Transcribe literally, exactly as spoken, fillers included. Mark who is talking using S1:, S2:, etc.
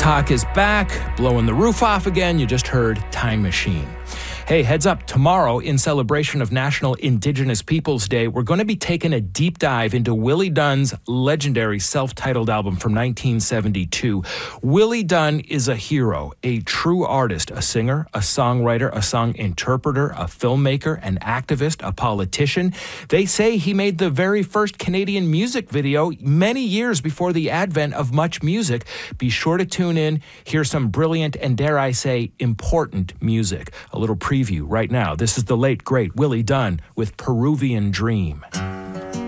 S1: Talk is back, blowing the roof off again. You just heard Time Machine. Hey, heads up, tomorrow, in celebration of National Indigenous Peoples Day, we're going to be taking a deep dive into Willie Dunn's legendary self-titled album from nineteen seventy-two. Willie Dunn is a hero, a true artist, a singer, a songwriter, a song interpreter, a filmmaker, an activist, a politician. They say he made the very first Canadian music video many years before the advent of much music. Be sure to tune in, hear some brilliant and, dare I say, important music. A little preview right now. This is the late, great Willie Dunn with Peruvian Dream.